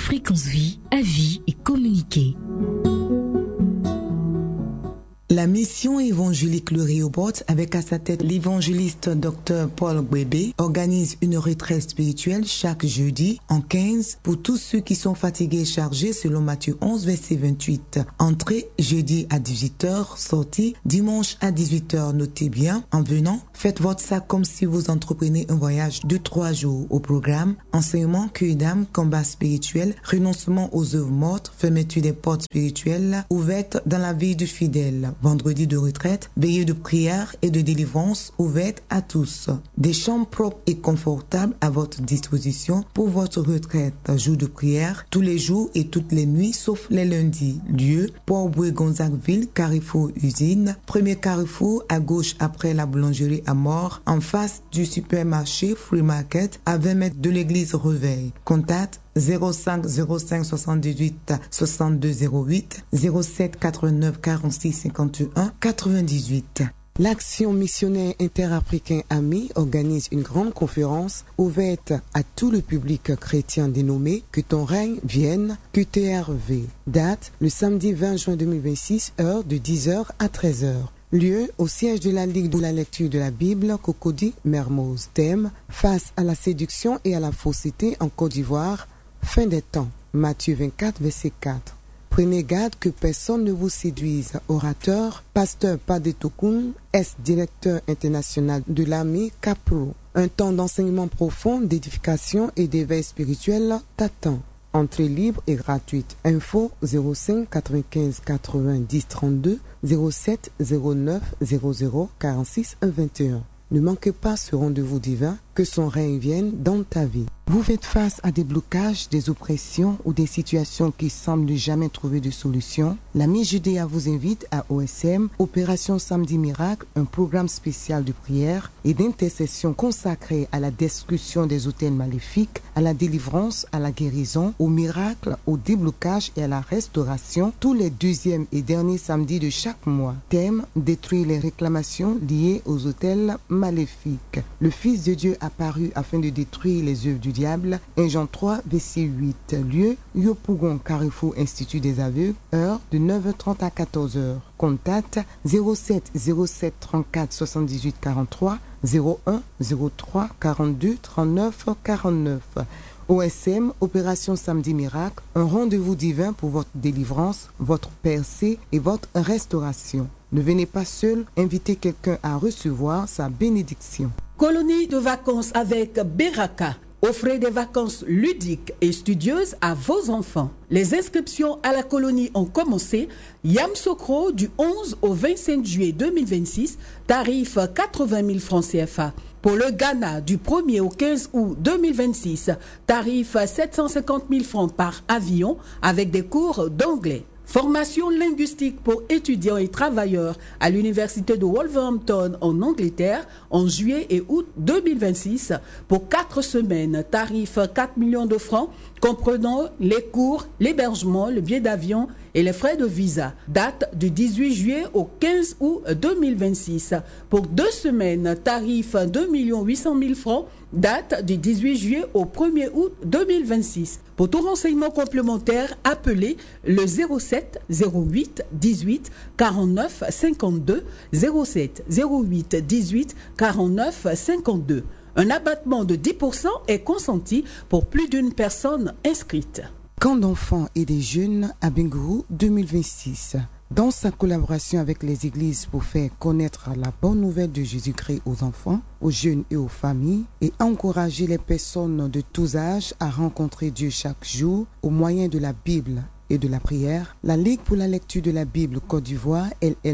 Fréquence Vie, avis et communiquer. La mission évangélique Le Rehoboth, avec à sa tête l'évangéliste Dr Paul Gbebe, organise une retraite spirituelle chaque jeudi en 15 pour tous ceux qui sont fatigués et chargés selon Matthieu 11, verset 28. Entrée jeudi à 18h, sortie dimanche à 18h. Notez bien, en venant, faites votre sac comme si vous entreprenez un voyage de 3 jours. Au programme, enseignement, cueil d'âme, combat spirituel, renoncement aux œuvres mortes, fermeture des portes spirituelles ouvertes dans la vie du fidèle. Vendredi de retraite, veillée de prière et de délivrance ouverte à tous. Des chambres propres et confortables à votre disposition pour votre retraite. Jour de prière, tous les jours et toutes les nuits, sauf les lundis. Lieu, Port-Bouët-Gonzagueville, Carrefour Usine. Premier carrefour à gauche après la boulangerie à Mort, en face du supermarché Free Market, à 20 mètres de l'église Reveil. Contact 05 05 78 62 08 07 89 46 51 98. L'Action missionnaire interafricain AMI organise une grande conférence ouverte à tout le public chrétien dénommée Que ton règne vienne, QTRV. Date le samedi 20 juin 2026, heure de 10h à 13h. Lieu au siège de la Ligue de la lecture de la Bible, Cocody, Mermoz. Thème face à la séduction et à la fausseté en Côte d'Ivoire. Fin des temps, Matthieu 24, verset 4. Prenez garde que personne ne vous séduise. Orateur, pasteur Padetokoun, directeur international de l'AMI Capro. Un temps d'enseignement profond, d'édification et d'éveil spirituel t'attend. Entrée libre et gratuite. Info 05 95 90 32 07 09 00 46 21. Ne manquez pas ce rendez-vous divin, que son règne vienne dans ta vie. Vous faites face à des blocages, des oppressions ou des situations qui semblent ne jamais trouver de solution. L'AMI Judéa vous invite à OSM, Opération Samedi Miracle, un programme spécial de prière et d'intercession consacré à la destruction des autels maléfiques, à la délivrance, à la guérison, au miracle, au déblocage et à la restauration, tous les deuxièmes et derniers samedis de chaque mois. Thème, détruire les réclamations liées aux autels maléfiques. Le Fils de Dieu apparu afin de détruire les œuvres du diable. 1 Jean 3, verset 8. Lieu, Yopougon, Carrefour Institut des aveugles. Heure de 9h30 à 14h. Contact 07 07 34 78 43 01 03 42 39 49. OSM, Opération Samedi Miracle, un rendez-vous divin pour votre délivrance, votre percée et votre restauration. Ne venez pas seul, invitez quelqu'un à recevoir sa bénédiction. Colonie de vacances avec Beraka. Offrez des vacances ludiques et studieuses à vos enfants. Les inscriptions à la colonie ont commencé. Yamoussoukro du 11 au 25 juillet 2026, tarif 80 000 francs CFA. Pour le Ghana, du 1er au 15 août 2026, tarif 750 000 francs par avion avec des cours d'anglais. Formation linguistique pour étudiants et travailleurs à l'université de Wolverhampton en Angleterre en juillet et août 2026 pour 4 semaines, tarif 4 millions de francs comprenant les cours, l'hébergement, le billet d'avion et les frais de visa. Date du 18 juillet au 15 août 2026. Pour 2 semaines, tarif 2 800 000 francs. Date du 18 juillet au 1er août 2026. Pour tout renseignement complémentaire, appelez le 07 08 18 49 52 07 08 18 49 52. Un abattement de 10% est consenti pour plus d'une personne inscrite. Camp d'enfants et des jeunes à Bingourou 2026. Dans sa collaboration avec les églises pour faire connaître la bonne nouvelle de Jésus-Christ aux enfants, aux jeunes et aux familles, et encourager les personnes de tous âges à rencontrer Dieu chaque jour au moyen de la Bible et de la prière, la Ligue pour la lecture de la Bible Côte d'Ivoire,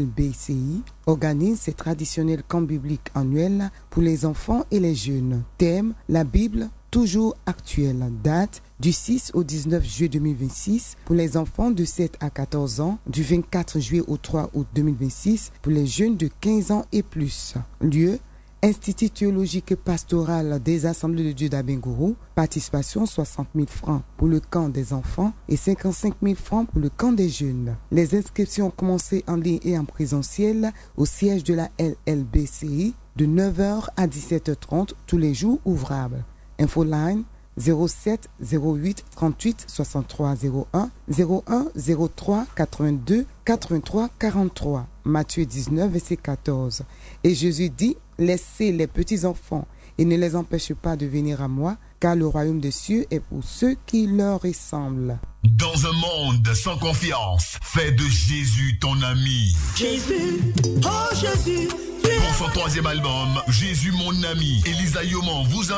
LLBCI, organise ses traditionnels camps bibliques annuels pour les enfants et les jeunes. Thème, la Bible toujours actuelle. Date du 6 au 19 juillet 2026 pour les enfants de 7 à 14 ans, du 24 juillet au 3 août 2026 pour les jeunes de 15 ans et plus. Lieu, Institut théologique et pastoral des Assemblées de Dieu d'Abengourou, participation 60 000 francs pour le camp des enfants et 55 000 francs pour le camp des jeunes. Les inscriptions ont commencé en ligne et en présentiel au siège de la LLBCI de 9h à 17h30 tous les jours ouvrables. Infoline 07 08 38 63 01 01 03 82 83 43. Matthieu 19, verset 14. Et Jésus dit, laissez les petits enfants et ne les empêchez pas de venir à moi, car le royaume des cieux est pour ceux qui leur ressemblent. Dans un monde sans confiance, fais de Jésus ton ami. Jésus, oh Jésus. Pour son 3e album, Jésus mon ami, Elisa Yoman vous invite